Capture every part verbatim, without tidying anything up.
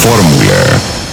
Fórmula.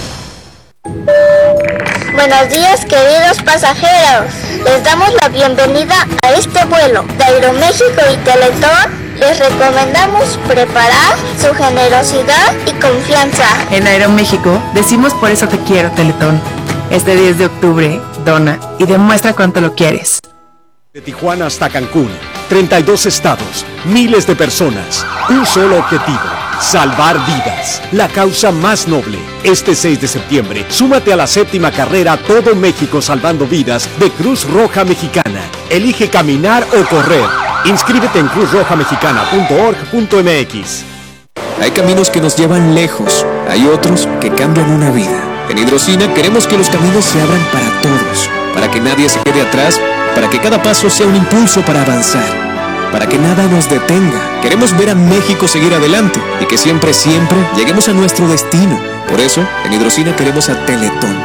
Buenos días, queridos pasajeros. Les damos la bienvenida a este vuelo de Aeroméxico y Teletón. Les recomendamos preparar su generosidad y confianza. En Aeroméxico decimos por eso te quiero, Teletón. Este diez de octubre, dona y demuestra cuánto lo quieres. De Tijuana hasta Cancún, treinta y dos estados, miles de personas, un solo objetivo: salvar vidas, la causa más noble. Este seis de septiembre, súmate a la séptima carrera Todo México Salvando Vidas de Cruz Roja Mexicana. Elige caminar o correr. Inscríbete en cruz roja mexicana punto org punto m x. Hay caminos que nos llevan lejos, hay otros que cambian una vida. En Hidrocina queremos que los caminos se abran para todos, para que nadie se quede atrás, para que cada paso sea un impulso para avanzar, para que nada nos detenga. Queremos ver a México seguir adelante y que siempre, siempre lleguemos a nuestro destino. Por eso, en Hidrocina queremos a Teletón.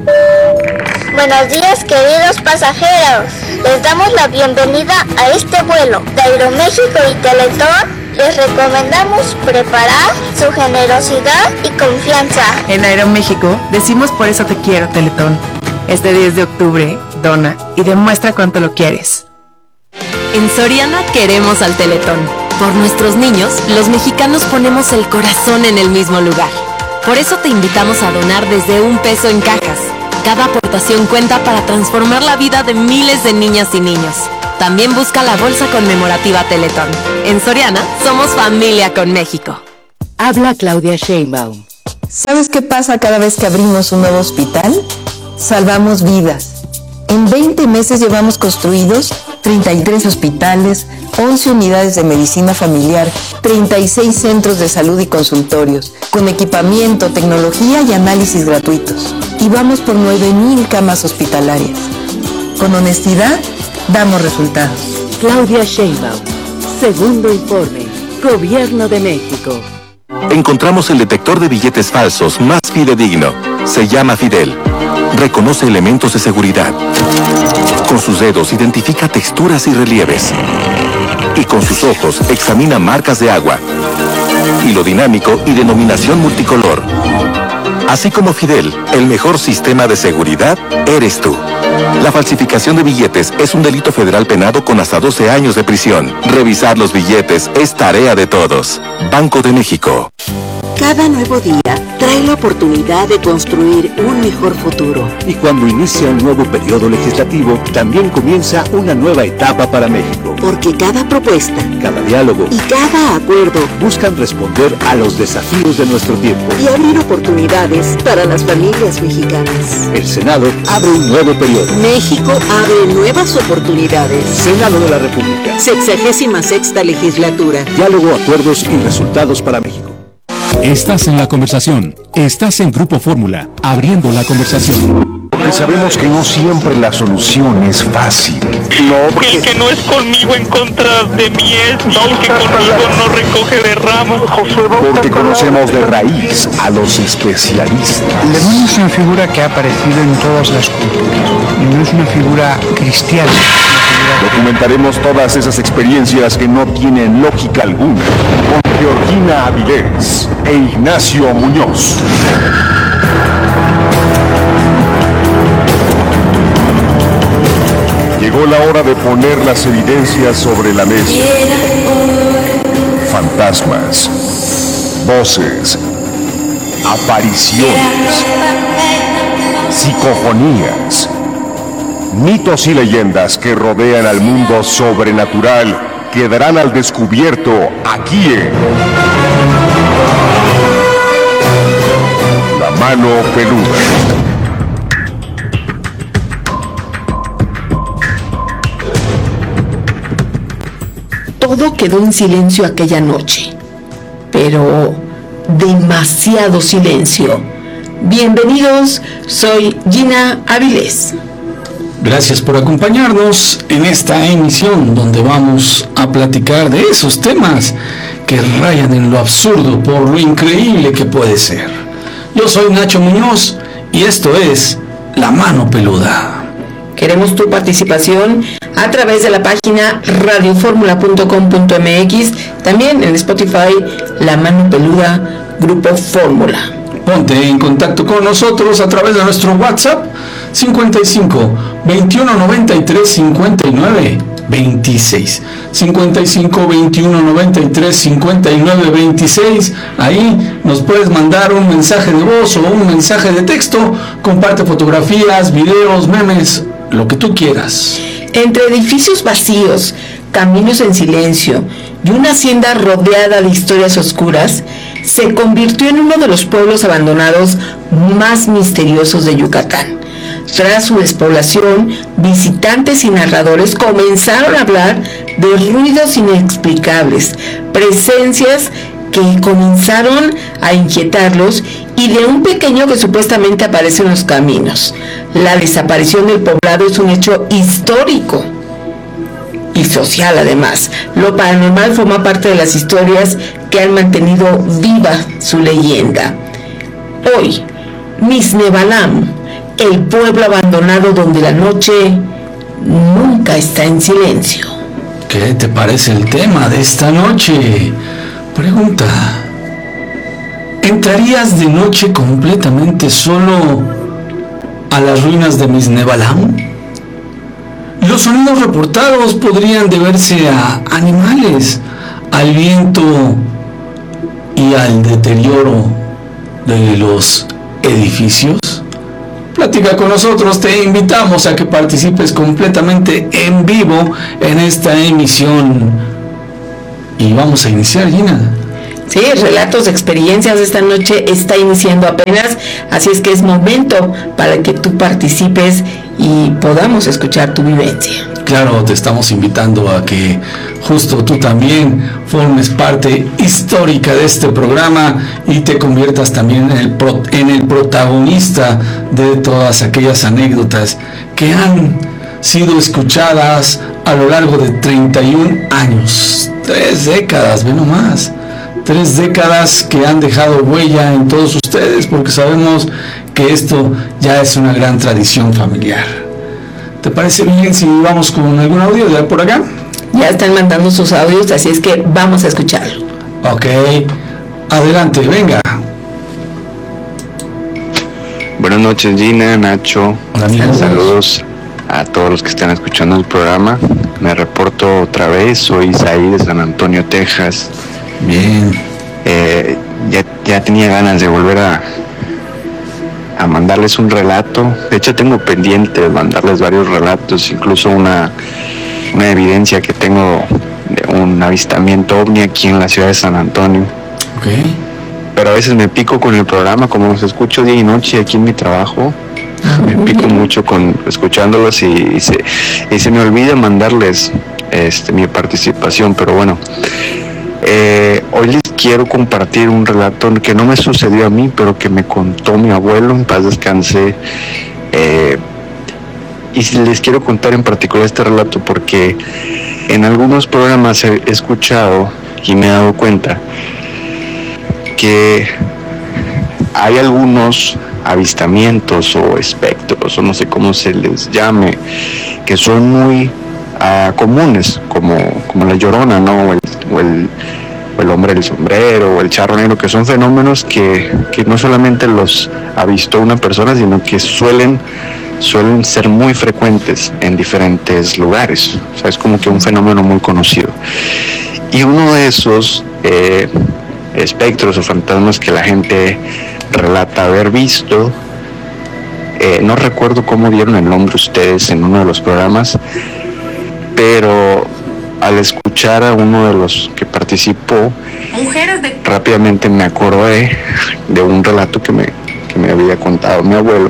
Buenos días, queridos pasajeros. Les damos la bienvenida a este vuelo de Aeroméxico y Teletón. Les recomendamos preparar su generosidad y confianza. En Aeroméxico decimos por eso te quiero, Teletón. Este diez de octubre, dona y demuestra cuánto lo quieres. En Soriana queremos al Teletón. Por nuestros niños, los mexicanos ponemos el corazón en el mismo lugar. Por eso te invitamos a donar desde un peso en cajas. Cada aportación cuenta para transformar la vida de miles de niñas y niños. También busca la bolsa conmemorativa Teletón. En Soriana, somos familia con México. Habla Claudia Sheinbaum. ¿Sabes qué pasa cada vez que abrimos un nuevo hospital? Salvamos vidas. En veinte meses llevamos construidos treinta y tres hospitales, once unidades de medicina familiar, treinta y seis centros de salud y consultorios, con equipamiento, tecnología y análisis gratuitos. Y vamos por nueve mil camas hospitalarias. Con honestidad, damos resultados. Claudia Sheinbaum, segundo informe, Gobierno de México. Encontramos el detector de billetes falsos más fidedigno. Se llama Fidel. Reconoce elementos de seguridad. Con sus dedos identifica texturas y relieves. Y con sus ojos examina marcas de agua. Hilo dinámico y denominación multicolor. Así como Fidel, el mejor sistema de seguridad eres tú. La falsificación de billetes es un delito federal penado con hasta doce años de prisión. Revisar los billetes es tarea de todos. Banco de México. Cada nuevo día trae la oportunidad de construir un mejor futuro. Y cuando inicia un nuevo periodo legislativo, también comienza una nueva etapa para México. Porque cada propuesta, cada diálogo y cada acuerdo buscan responder a los desafíos de nuestro tiempo y abrir oportunidades para las familias mexicanas. El Senado abre un nuevo periodo. México abre nuevas oportunidades. Senado de la República. Sexagésima sexta legislatura. Diálogo, acuerdos y resultados para México. Estás en la conversación. Estás en Grupo Fórmula, abriendo la conversación. Porque sabemos que no siempre la solución es fácil. No, porque... El que no es conmigo en contra de mí es, y el que conmigo no recoge de ramos. Porque conocemos de raíz a los especialistas. Lemón es una figura que ha aparecido en todas las culturas. Y no es una figura cristiana. Documentaremos todas esas experiencias que no tienen lógica alguna con Georgina Avilés e Ignacio Muñoz. Llegó la hora de poner las evidencias sobre la mesa. Fantasmas, voces, apariciones, psicofonías, mitos y leyendas que rodean al mundo sobrenatural quedarán al descubierto aquí en La Mano Peluda. Todo quedó en silencio aquella noche, pero demasiado silencio. Bienvenidos, soy Gina Avilés. Gracias por acompañarnos en esta emisión donde vamos a platicar de esos temas que rayan en lo absurdo por lo increíble que puede ser. Yo soy Nacho Muñoz y esto es La Mano Peluda. Queremos tu participación a través de la página radio fórmula punto com punto m x, también en Spotify, La Mano Peluda, Grupo Fórmula. Ponte en contacto con nosotros a través de nuestro WhatsApp cincuenta y cinco, veintiuno noventa y tres, cincuenta y nueve, veintiséis. cincuenta y cinco, veintiuno noventa y tres, cincuenta y nueve, veintiséis. Ahí nos puedes mandar un mensaje de voz o un mensaje de texto. Comparte fotografías, videos, memes, lo que tú quieras. Entre edificios vacíos, caminos en silencio y una hacienda rodeada de historias oscuras, se convirtió en uno de los pueblos abandonados más misteriosos de Yucatán. Tras su despoblación, visitantes y narradores comenzaron a hablar de ruidos inexplicables, presencias que comenzaron a inquietarlos y de un pequeño que supuestamente aparece en los caminos. La desaparición del poblado es un hecho histórico y social además. Lo paranormal forma parte de las historias que han mantenido viva su leyenda. Hoy, Miznebalam, el pueblo abandonado donde la noche nunca está en silencio. ¿Qué te parece el tema de esta noche? Pregunta: ¿entrarías de noche completamente solo a las ruinas de Miznebalam? Los sonidos reportados podrían deberse a animales, al viento y al deterioro de los edificios. Platica con nosotros, te invitamos a que participes completamente en vivo en esta emisión. Y vamos a iniciar, Gina. Sí, relatos de experiencias esta noche está iniciando apenas, así es que es momento para que tú participes y podamos escuchar tu vivencia. Claro, te estamos invitando a que justo tú también formes parte histórica de este programa y te conviertas también en el, pro, en el protagonista de todas aquellas anécdotas que han sido escuchadas a lo largo de treinta y un años, tres décadas, ve nomás. Tres décadas que han dejado huella en todos ustedes, porque sabemos que esto ya es una gran tradición familiar. ¿Te parece bien si vamos con algún audio de por acá? Ya están mandando sus audios, así es que vamos a escucharlo. Ok, adelante, venga. Buenas noches, Gina, Nacho. Saludos. Saludos a todos los que están escuchando el programa. Me reporto otra vez, soy Isaí de San Antonio, Texas. Bien. Eh, ya, ya tenía ganas de volver a, a mandarles un relato. De hecho, tengo pendiente de mandarles varios relatos, incluso una, una evidencia que tengo de un avistamiento ovni aquí en la ciudad de San Antonio. Okay. Pero a veces me pico con el programa, como los escucho día y noche aquí en mi trabajo. Me pico mucho con escuchándolos y, y, se, y se me olvida mandarles este, mi participación, pero bueno. Eh, hoy les quiero compartir un relato que no me sucedió a mí, pero que me contó mi abuelo, en paz descanse. Eh, y les quiero contar en particular este relato porque en algunos programas he escuchado y me he dado cuenta que hay algunos avistamientos o espectros, o no sé cómo se les llame, que son muy uh, comunes, como, como la Llorona, ¿no? O el, o el, o el hombre del sombrero, o el charro negro, que son fenómenos que, que no solamente los avistó una persona, sino que suelen, suelen ser muy frecuentes en diferentes lugares. O sea, es como que un fenómeno muy conocido. Y uno de esos eh, espectros o fantasmas que la gente relata haber visto, eh, no recuerdo cómo dieron el nombre ustedes en uno de los programas, pero al escuchar a uno de los que participó, de... rápidamente me acordé de un relato que me, que me había contado mi abuelo,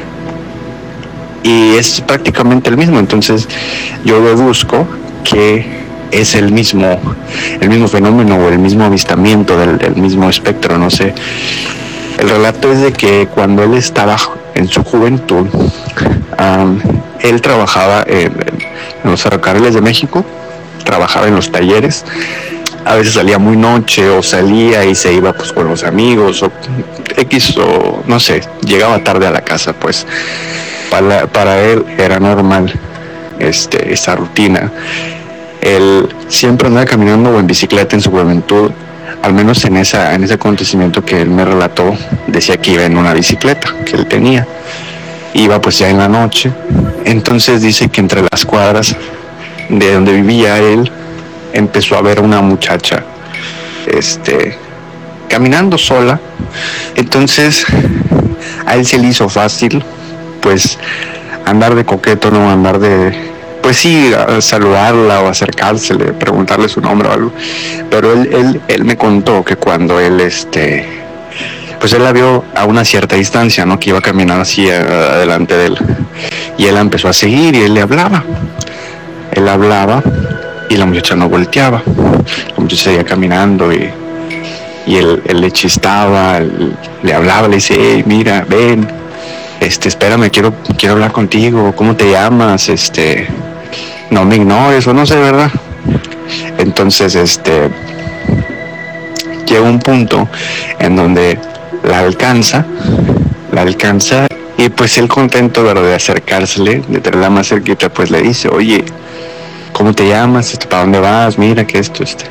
y es prácticamente el mismo. Entonces yo deduzco que es el mismo, el mismo fenómeno o el mismo avistamiento del, del mismo espectro, no sé. El relato es de que cuando él estaba en su juventud, um, él trabajaba en, en los ferrocarriles de México, trabajaba en los talleres. A veces salía muy noche o salía y se iba pues con los amigos o X o no sé, llegaba tarde a la casa. Pues para, para él era normal este, esa rutina. Él siempre andaba caminando o en bicicleta en su juventud al menos en, esa, en ese acontecimiento que él me relató, decía que iba en una bicicleta que él tenía. Iba pues ya en la noche. Entonces dice que entre las cuadras de donde vivía él, empezó a ver una muchacha este, caminando sola. Entonces a él se le hizo fácil pues andar de coqueto, no andar de... pues sí, saludarla o acercársele, preguntarle su nombre o algo. Pero él, él, él me contó que cuando él, este, pues él la vio a una cierta distancia, ¿no? Que iba a caminar así adelante de él. Y él la empezó a seguir y él le hablaba. Él hablaba y la muchacha no volteaba. La muchacha seguía caminando y, y él, él le chistaba, él, le hablaba, le dice, hey, mira, ven, este, espérame, quiero, quiero hablar contigo, ¿cómo te llamas? Este... no me ignores, o no sé, ¿verdad? Entonces, este, llega un punto en donde la alcanza, la alcanza, y pues él contento, ¿verdad?, de acercársele, de tenerla más cerquita, pues le dice, oye, ¿cómo te llamas? ¿Para dónde vas? Mira que esto, este.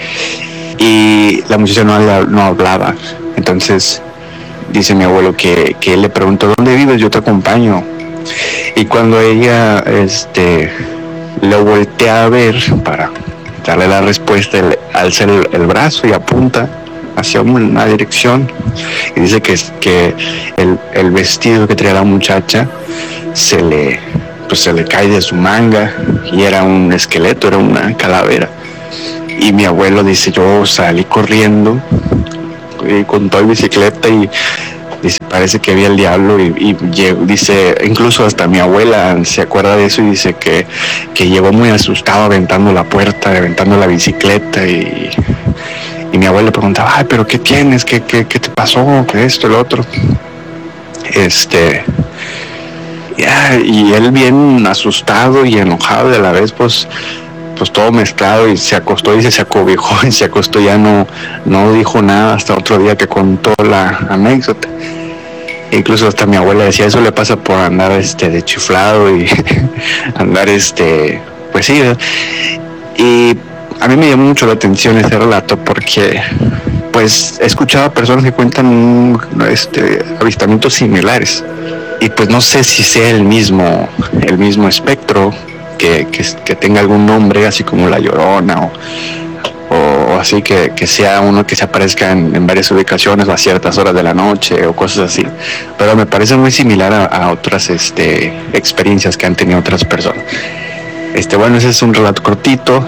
Y la muchacha no, no hablaba. Entonces, dice mi abuelo que, que él le preguntó, ¿dónde vives? Yo te acompaño. Y cuando ella, este... lo voltea a ver para darle la respuesta, él alza el, el brazo y apunta hacia una dirección y dice que, que el, el vestido que traía la muchacha se le, pues se le cae de su manga y era un esqueleto, era una calavera. Y mi abuelo dice, yo salí corriendo y con toda bicicleta y dice, parece que había el diablo y, y dice, incluso hasta mi abuela se acuerda de eso y dice que, que llegó muy asustado aventando la puerta, aventando la bicicleta y, y mi abuela le preguntaba, ay, pero ¿qué tienes? ¿Qué, qué, qué te pasó? ¿Qué esto, el otro? Este, yeah, y él bien asustado y enojado de la vez, pues, pues todo mezclado y se acostó y se acobijó y se acostó, ya no, no dijo nada hasta otro día que contó la anécdota. Incluso hasta mi abuela decía, eso le pasa por andar este de chiflado y andar este, pues sí. Y a mí me llamó mucho la atención ese relato porque pues he escuchado a personas que cuentan este avistamientos similares y pues no sé si sea el mismo, el mismo espectro. Que, que, que tenga algún nombre así como La Llorona o, o así que, que sea uno que se aparezca en, en varias ubicaciones o a ciertas horas de la noche o cosas así, pero me parece muy similar a, a otras este, experiencias que han tenido otras personas. Este, bueno, ese es un relato cortito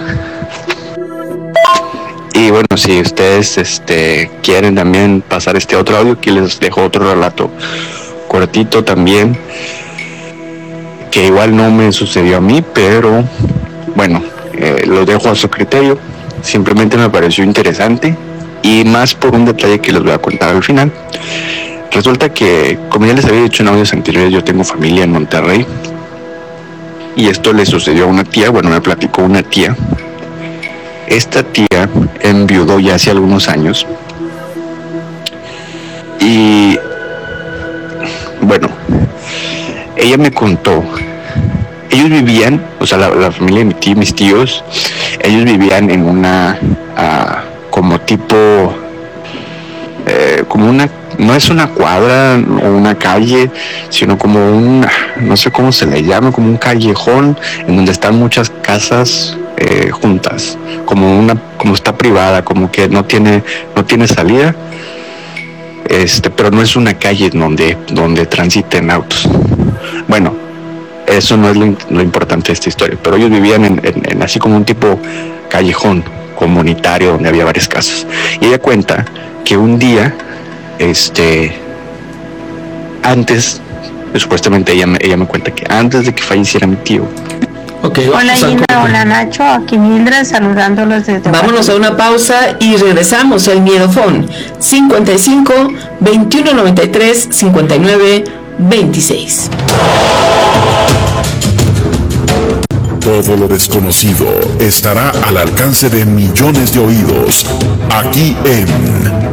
y bueno, si ustedes este, quieren también pasar este otro audio, aquí les dejo otro relato cortito también, que igual no me sucedió a mí, pero bueno, eh, lo dejo a su criterio. Simplemente me pareció interesante y más por un detalle que les voy a contar al final. Resulta que, como ya les había dicho en audios anteriores, yo tengo familia en Monterrey y esto le sucedió a una tía, bueno, me platicó una tía. Esta tía enviudó ya hace algunos años y bueno, ella me contó, ellos vivían, o sea, la, la familia de mi tío, mis tíos, ellos vivían en una, uh, como tipo, eh, como una, no es una cuadra o una calle, sino como un, no sé cómo se le llama, como un callejón en donde están muchas casas eh, juntas, como una, como está privada, como que no tiene, no tiene salida. Este, pero no es una calle donde, donde transiten autos. Bueno, eso no es lo, lo importante de esta historia, pero ellos vivían en, en, en así como un tipo callejón comunitario donde había varias casas. Y ella cuenta que un día, este, antes, supuestamente ella, ella me cuenta que antes de que falleciera mi tío. Okay, hola Gina, hola Nacho, aquí Mildred saludándolos desde... Vámonos a una pausa y regresamos al Miedofón cincuenta y cinco, veintiuno noventa y tres, cincuenta y nueve, veintiséis. Todo lo desconocido estará al alcance de millones de oídos, aquí en